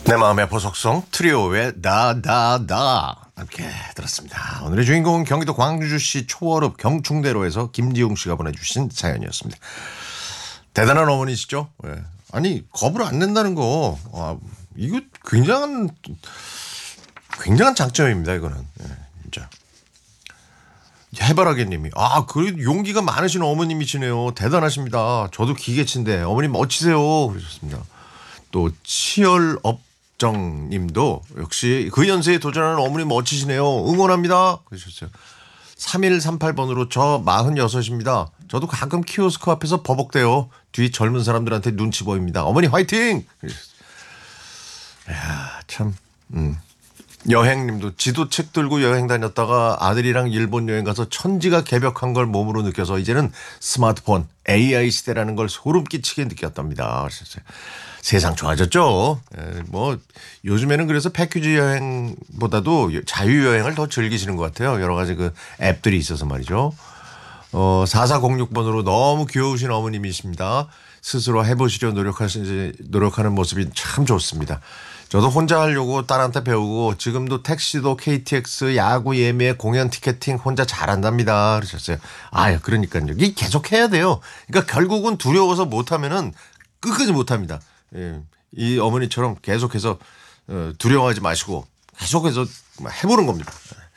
내 마음의 보석성 트리오의 다다다 함께 들었습니다. 오늘의 주인공은 경기도 광주시 초월읍 경충대로에서 김지웅 씨가 보내주신 사연이었습니다. 대단한 어머니시죠? 예. 아니 겁을 안 낸다는 거 이거 굉장한 장점입니다. 이거는 진짜. 해바라기님이 그 용기가 많으신 어머님이시네요. 대단하십니다. 저도 기계치인데 어머님 멋지세요. 그러셨습니다. 또 치열업정님도 역시 그 연세에 도전하는 어머님 멋지시네요. 응원합니다. 그러셨어요. 3138번으로 저 46입니다. 저도 가끔 키오스크 앞에서 버벅대요. 뒤 젊은 사람들한테 눈치 보입니다. 어머니 화이팅! 이야, 참. 여행님도 지도책 들고 여행 다녔다가 아들이랑 일본 여행 가서 천지가 개벽한 걸 몸으로 느껴서 이제는 스마트폰 AI 시대라는 걸 소름 끼치게 느꼈답니다. 그러셨어요. 세상 좋아졌죠. 뭐 요즘에는 그래서 패키지 여행보다도 자유여행을 더 즐기시는 것 같아요. 여러 가지 그 앱들이 있어서 말이죠. 4406번으로 너무 귀여우신 어머님이십니다. 스스로 해보시려 노력하는 모습이 참 좋습니다. 저도 혼자 하려고 딸한테 배우고 지금도 택시도 KTX 야구 예매 공연 티켓팅 혼자 잘한답니다. 그러셨어요. 그러니까요. 이게 계속 해야 돼요. 그러니까 결국은 두려워서 못하면은 끝까지 못합니다. 예. 이 어머니처럼 계속해서 두려워하지 마시고 계속해서 해보는 겁니다.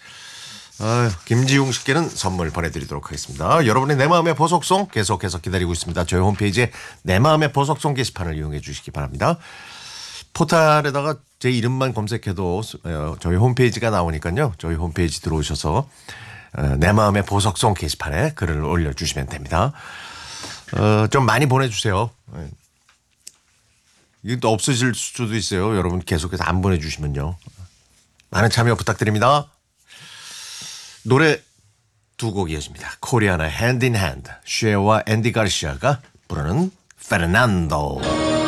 김지웅 씨께는 선물 보내드리도록 하겠습니다. 여러분의 내 마음의 보석송 계속해서 기다리고 있습니다. 저희 홈페이지에 내 마음의 보석송 게시판을 이용해 주시기 바랍니다. 포탈에다가 제 이름만 검색해도 저희 홈페이지가 나오니까요. 저희 홈페이지 들어오셔서 내 마음의 보석송 게시판에 글을 올려주시면 됩니다. 좀 많이 보내주세요. 이게 또 없어질 수도 있어요. 여러분 계속해서 안 보내주시면요. 많은 참여 부탁드립니다. 노래 두 곡 이어집니다. 코리아나 핸드 인 핸드 쉐와 앤디 가르시아가 부르는 페르난도.